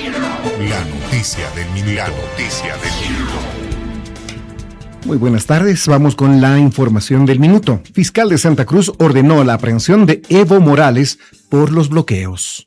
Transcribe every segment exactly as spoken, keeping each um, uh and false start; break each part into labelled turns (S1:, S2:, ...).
S1: La noticia del minuto. La noticia del minuto.
S2: Muy buenas tardes, vamos con la información del minuto. Fiscal de Santa Cruz ordenó la aprehensión de Evo Morales por los bloqueos.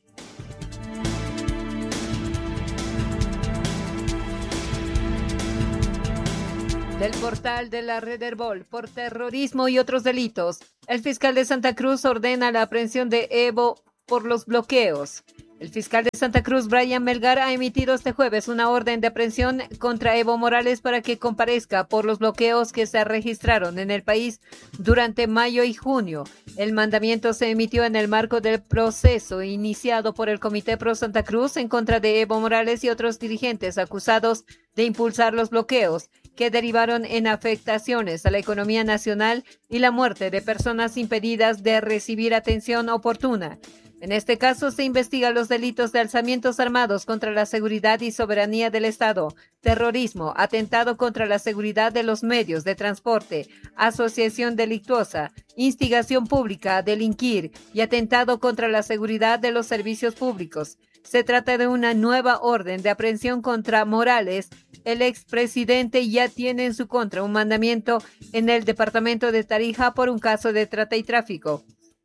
S3: Del portal de la Red Herbol por terrorismo y otros delitos, el fiscal de Santa Cruz ordena la aprehensión de Evo por los bloqueos. El fiscal de Santa Cruz, Brian Melgar, ha emitido este jueves una orden de aprehensión contra Evo Morales para que comparezca por los bloqueos que se registraron en el país durante mayo y junio. El mandamiento se emitió en el marco del proceso iniciado por el Comité Pro Santa Cruz en contra de Evo Morales y otros dirigentes acusados de impulsar los bloqueos que derivaron en afectaciones a la economía nacional y la muerte de personas impedidas de recibir atención oportuna. En este caso se investigan los delitos de alzamientos armados contra la seguridad y soberanía del Estado, terrorismo, atentado contra la seguridad de los medios de transporte, asociación delictuosa, instigación pública a delinquir y atentado contra la seguridad de los servicios públicos. Se trata de una nueva orden de aprehensión contra Morales. El expresidente ya tiene en su contra un mandamiento en el departamento de Tarija por un caso de trata y tráfico.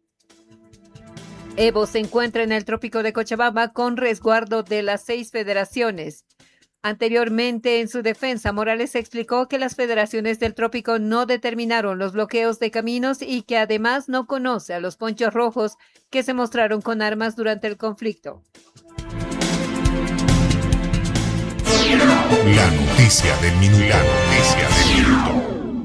S3: Evo se encuentra en el trópico de Cochabamba con resguardo de las seis federaciones. Anteriormente, en su defensa, Morales explicó que las federaciones del trópico no determinaron los bloqueos de caminos y que además no conoce a los ponchos rojos que se mostraron con armas durante el conflicto.
S1: La noticia del minuto. La noticia del minuto.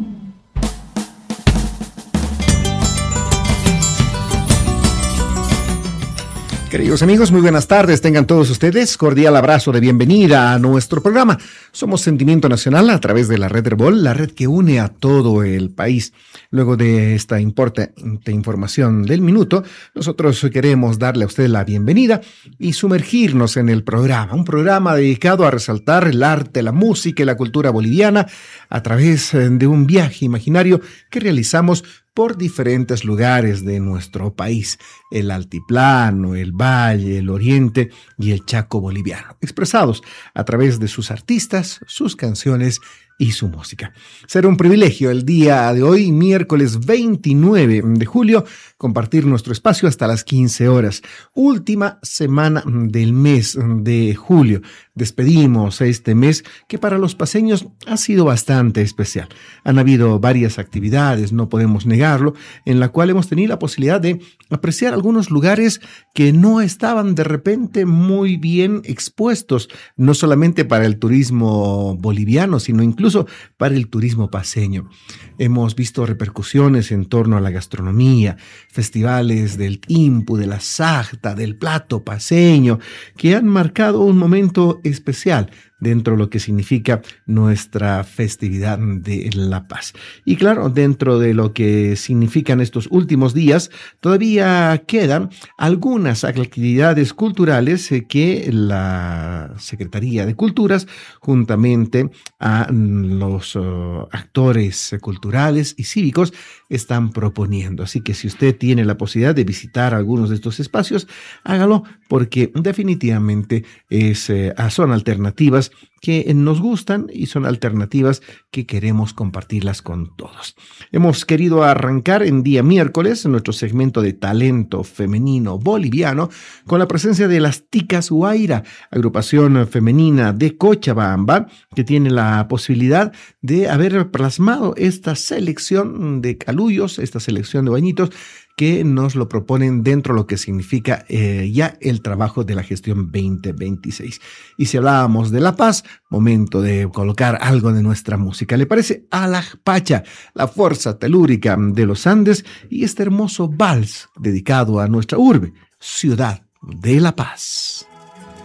S2: Queridos amigos, muy buenas tardes, tengan todos ustedes cordial abrazo de bienvenida a nuestro programa. Somos Sentimiento Nacional a través de la Red Herbol, la red que une a todo el país. Luego de esta importante información del minuto, nosotros queremos darle a usted la bienvenida y sumergirnos en el programa, un programa dedicado a resaltar el arte, la música y la cultura boliviana a través de un viaje imaginario que realizamos por diferentes lugares de nuestro país, el altiplano, el valle, el oriente y el Chaco boliviano, expresados a través de sus artistas, sus canciones y su música. Será un privilegio el día de hoy, miércoles veintinueve de julio, compartir nuestro espacio hasta las quince horas. Última semana del mes de julio. Despedimos este mes que para los paseños ha sido bastante especial. Han habido varias actividades, no podemos negarlo, en la cual hemos tenido la posibilidad de apreciar algunos lugares que no estaban de repente muy bien expuestos, no solamente para el turismo boliviano, sino incluso incluso para el turismo paseño. Hemos visto repercusiones en torno a la gastronomía, festivales del timpu, de la sajta, del plato paseño, que han marcado un momento especial dentro de lo que significa nuestra festividad de La Paz. Y claro, dentro de lo que significan estos últimos días, todavía quedan algunas actividades culturales que la Secretaría de Culturas, juntamente a los uh, actores culturales y cívicos, están proponiendo. Así que si usted tiene la posibilidad de visitar algunos de estos espacios, hágalo, porque definitivamente es, eh, son alternativas que nos gustan y son alternativas que queremos compartirlas con todos. Hemos querido arrancar en día miércoles nuestro segmento de talento femenino boliviano con la presencia de las Ticas Huayra, agrupación femenina de Cochabamba, que tiene la posibilidad de haber plasmado esta selección de caluyos, esta selección de bañitos, que nos lo proponen dentro de lo que significa eh, ya el trabajo de la gestión veinte veintiséis. Y si hablábamos de La Paz, momento de colocar algo de nuestra música. ¿Le parece? Alajpacha, la fuerza telúrica de los Andes, y este hermoso vals dedicado a nuestra urbe, ciudad de La Paz.